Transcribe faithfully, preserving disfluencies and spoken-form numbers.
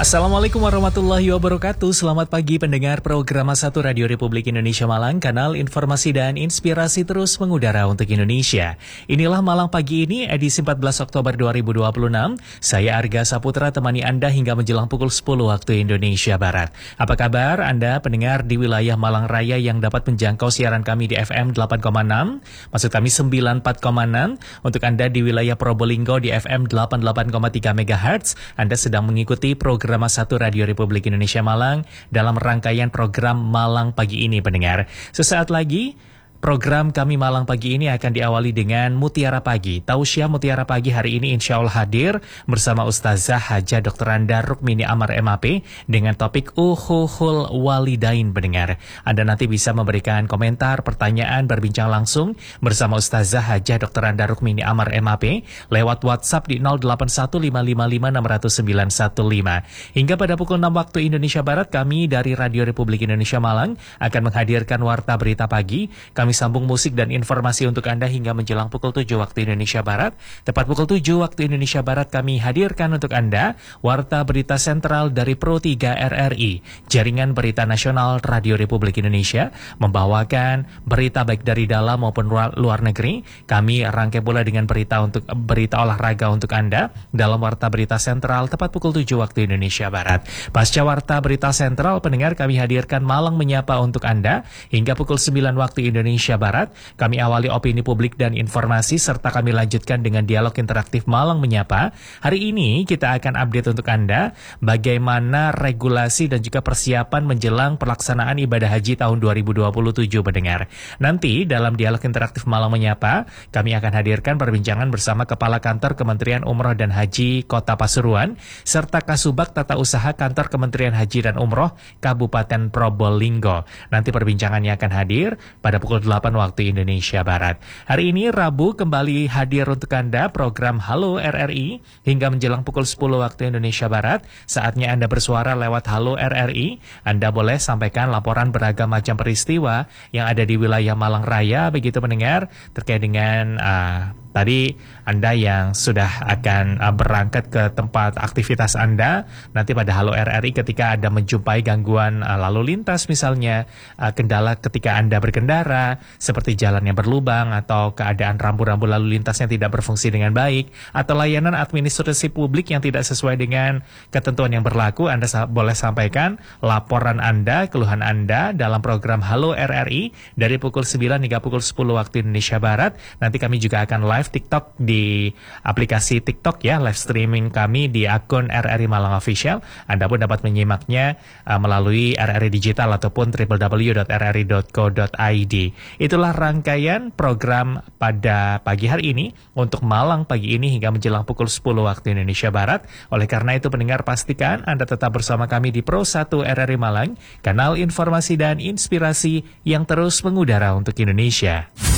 Assalamualaikum warahmatullahi wabarakatuh. Selamat pagi pendengar program satu Radio Republik Indonesia Malang, kanal informasi dan inspirasi terus mengudara untuk Indonesia. Inilah Malang Pagi ini, edisi empat belas Oktober dua ribu dua puluh enam. Saya Arga Saputra temani Anda hingga menjelang pukul sepuluh waktu Indonesia Barat. Apa kabar Anda pendengar di wilayah Malang Raya yang dapat menjangkau siaran kami di F M delapan koma enam, maksud kami sembilan puluh empat koma enam. Untuk Anda di wilayah Probolinggo di F M delapan puluh delapan koma tiga megahertz, Anda sedang mengikuti program Program satu Radio Republik Indonesia Malang dalam rangkaian program Malang Pagi ini pendengar. Sesaat lagi program kami Malang Pagi ini akan diawali dengan Mutiara Pagi. Tausiah Mutiara Pagi hari ini insya Allah hadir bersama Ustazah Hajah Doktor Anda Rukmini Amar M A P dengan topik Uhuhul Walidain pendengar. Anda nanti bisa memberikan komentar, pertanyaan, berbincang langsung bersama Ustazah Hajah Doktor Anda Rukmini Amar M A P lewat WhatsApp di nol delapan satu lima lima lima enam nol sembilan satu lima. Hingga pada pukul enam waktu Indonesia Barat, kami dari Radio Republik Indonesia Malang akan menghadirkan Warta Berita Pagi. Kami sambung musik dan informasi untuk Anda hingga menjelang pukul tujuh waktu Indonesia Barat. Tepat pukul tujuh waktu Indonesia Barat kami hadirkan untuk Anda Warta Berita Sentral dari Pro tiga R R I, Jaringan Berita Nasional Radio Republik Indonesia, membawakan berita baik dari dalam maupun luar negeri. Kami rangkai pula dengan berita untuk berita olahraga untuk Anda dalam Warta Berita Sentral tepat pukul tujuh waktu Indonesia Barat. Pasca Warta Berita Sentral pendengar, kami hadirkan Malang Menyapa untuk Anda hingga pukul sembilan waktu Indonesia Barat. Kami awali opini publik dan informasi serta kami lanjutkan dengan dialog interaktif Malang Menyapa. Hari ini kita akan update untuk Anda bagaimana regulasi dan juga persiapan menjelang pelaksanaan ibadah haji tahun dua ribu dua puluh tujuh pendengar. Nanti dalam dialog interaktif Malang Menyapa kami akan hadirkan perbincangan bersama Kepala Kantor Kementerian Umroh dan Haji Kota Pasuruan serta Kasubag Tata Usaha Kantor Kementerian Haji dan Umroh Kabupaten Probolinggo. Nanti perbincangannya akan hadir pada pukul delapan waktu Indonesia Barat. Hari ini Rabu kembali hadir untuk Anda program Halo R R I hingga menjelang pukul sepuluh waktu Indonesia Barat. Saatnya Anda bersuara lewat Halo R R I. Anda boleh sampaikan laporan beragam macam peristiwa yang ada di wilayah Malang Raya begitu pendengar, terkait dengan uh, tadi Anda yang sudah akan uh, berangkat ke tempat aktivitas Anda. Nanti pada Halo R R I ketika Anda menjumpai gangguan uh, lalu lintas misalnya, uh, kendala ketika Anda berkendara seperti jalan yang berlubang atau keadaan rambu-rambu lalu lintas yang tidak berfungsi dengan baik atau layanan administrasi publik yang tidak sesuai dengan ketentuan yang berlaku, Anda sa- boleh sampaikan laporan Anda, keluhan Anda dalam program Halo R R I dari pukul sembilan hingga pukul sepuluh waktu Indonesia Barat. Nanti kami juga akan live TikTok di aplikasi TikTok ya, live streaming kami di akun R R I Malang Official. Anda pun dapat menyimaknya uh, melalui R R I Digital ataupun w w w dot r r i dot co dot i d. Itulah rangkaian program pada pagi hari ini untuk Malang Pagi ini hingga menjelang pukul sepuluh waktu Indonesia Barat. Oleh karena itu pendengar, pastikan Anda tetap bersama kami di Pro satu R R I Malang, kanal informasi dan inspirasi yang terus mengudara untuk Indonesia.